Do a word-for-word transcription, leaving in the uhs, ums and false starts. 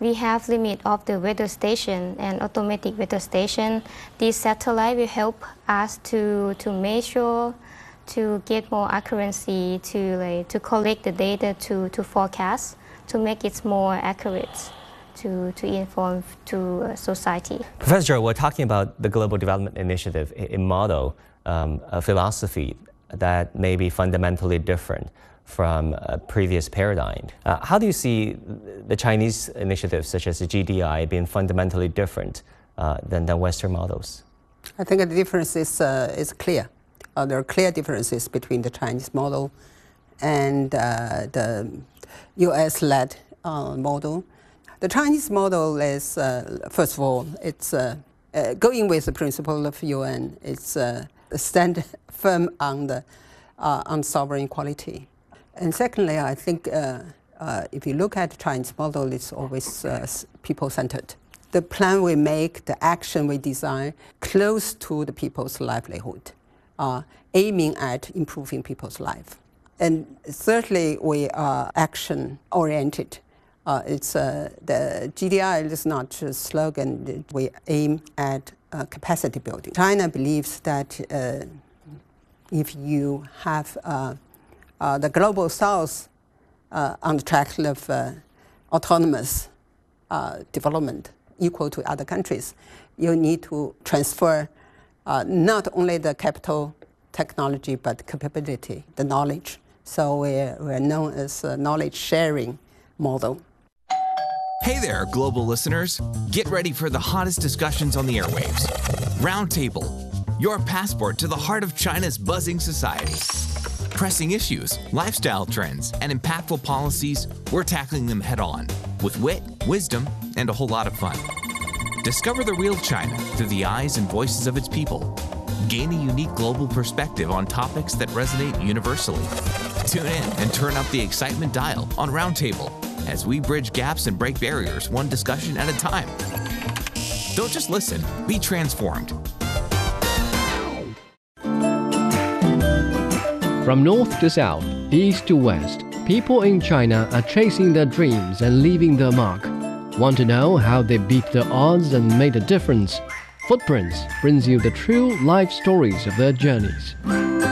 we have limit of the weather station and automatic weather station. This satellite will help us to, to measure, to get more accuracy, to, like, to collect the data to, to forecast, to make it more accurate, to, to inform to uh, society. Professor, we're talking about the Global Development Initiative, a, a model, um, a philosophy that may be fundamentally different from a previous paradigm. Uh, how do you see the Chinese initiatives such as the G D I being fundamentally different uh, than the Western models? I think the difference is, uh, is clear. Uh, there are clear differences between the Chinese model and uh, the U S-led uh, model. The Chinese model is, uh, first of all, it's uh, uh, going with the principle of U N. It's uh, stand firm on the uh, on sovereign equality. And secondly, I think uh, uh, if you look at the Chinese model, it's always uh, people-centered. The plan we make, the action we design, close to the people's livelihood, uh, aiming at improving people's life. And thirdly, we are action-oriented. Uh, it's uh, the G D I is not a slogan. We aim at uh, capacity building. China believes that uh, if you have uh, uh, the global south uh, on the track of uh, autonomous uh, development equal to other countries, you need to transfer uh, not only the capital, technology, but capability, the knowledge. So we're, we're known as a knowledge sharing model. Hey there, global listeners. Get ready for the hottest discussions on the airwaves. Roundtable, your passport to the heart of China's buzzing society. Pressing issues, lifestyle trends, and impactful policies, we're tackling them head on with wit, wisdom, and a whole lot of fun. Discover the real China through the eyes and voices of its people. Gain a unique global perspective on topics that resonate universally. Tune in and turn up the excitement dial on Roundtable as we bridge gaps and break barriers one discussion at a time. Don't just listen, be transformed. From north to south, east to west, people in China are chasing their dreams and leaving their mark. Want to know how they beat the odds and made a difference? Footprints brings you the true life stories of their journeys.